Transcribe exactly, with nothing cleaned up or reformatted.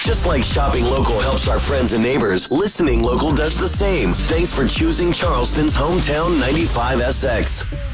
Just like shopping local helps our friends and neighbors, listening local does the same. Thanks for choosing Charleston's hometown ninety-five S X.